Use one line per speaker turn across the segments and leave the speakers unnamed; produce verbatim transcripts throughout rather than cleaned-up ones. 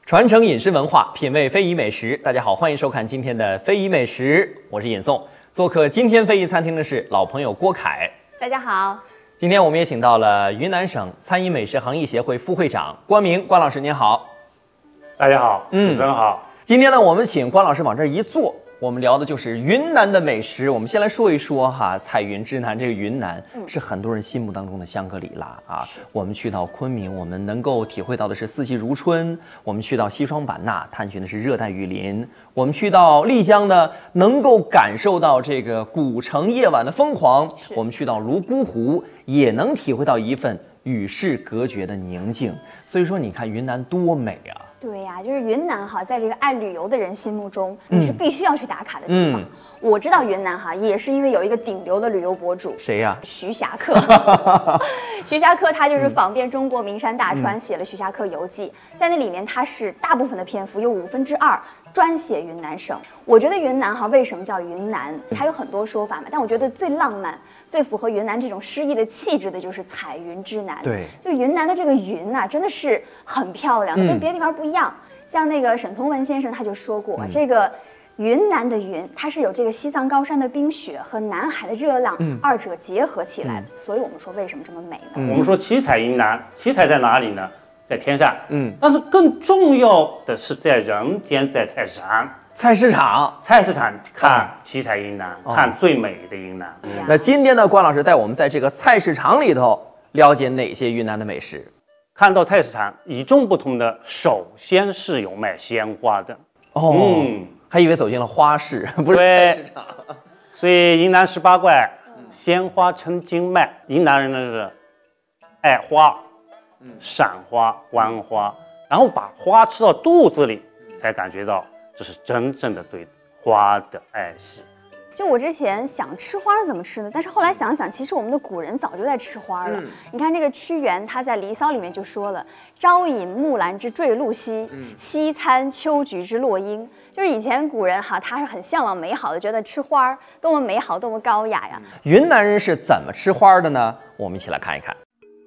传承饮食文化，品味非遗美食。大家好，欢迎收看今天的非遗美食，我是尹颂。做客今天非遗餐厅的是老朋友郭凯。
大家好。
今天我们也请到了云南省餐饮美食行业协会副会长关明，关老师您好。
大家好，主持人好。
嗯、今天呢，我们请关老师往这儿一坐。我们聊的就是云南的美食，我们先来说一说哈，彩云之南这个云南是很多人心目当中的香格里拉啊。我们去到昆明，我们能够体会到的是四季如春；我们去到西双版纳，探寻的是热带雨林；我们去到丽江呢，能够感受到这个古城夜晚的疯狂；我们去到泸沽湖，也能体会到一份与世隔绝的宁静。所以说，你看云南多美啊！
对呀、啊，就是云南哈，在这个爱旅游的人心目中，你是必须要去打卡的地方。嗯、我知道云南哈，也是因为有一个顶流的旅游博主，
谁呀、啊？
徐霞客。徐霞客他就是访遍中国名山大川，嗯、写了《徐霞客游记》，在那里面他是大部分的篇幅有五分之二专写云南省。我觉得云南哈为什么叫云南？它有很多说法嘛，但我觉得最浪漫、最符合云南这种诗意的气质的就是彩云之南。
对，
就云南的这个云啊，真的是很漂亮的，嗯、跟别的地方不一样。像那个沈从文先生他就说过，嗯、这个云南的云，它是有这个西藏高山的冰雪和南海的热浪，嗯、二者结合起来的。嗯、所以我们说为什么这么美呢？
嗯、我们说七彩云南，七彩在哪里呢？在天上。
嗯，
但是更重要的是在人间，在菜市场。
菜市场，
菜市场看七彩云南，哦、看最美的云南。
嗯、那今天呢，关老师带我们在这个菜市场里头了解哪些云南的美食？
看到菜市场与众不同的，首先是有卖鲜花的。
哦，嗯，还以为走进了花市，不是菜市场。
所以云南十八怪，鲜花成斤卖。云南人呢是爱花，赏花、观花，然后把花吃到肚子里，才感觉到这是真正的对花的爱惜。
就我之前想吃花怎么吃呢？但是后来想想，其实我们的古人早就在吃花了。嗯、你看这个屈原，他在《离骚》里面就说了：“朝饮木兰之坠露兮，嗯、夕餐秋菊之落英。”就是以前古人哈，他是很向往美好的，觉得吃花多么美好，多么高雅呀。
云南人是怎么吃花的呢？我们一起来看一看。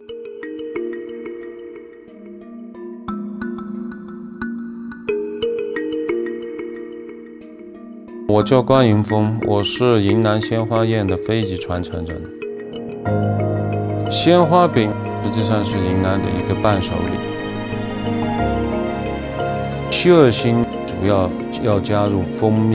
我叫关云峰，我是云南鲜花宴的非级传承人。鲜花饼实际上是云南的一个伴手礼，七二星主要要加入蜂蜜。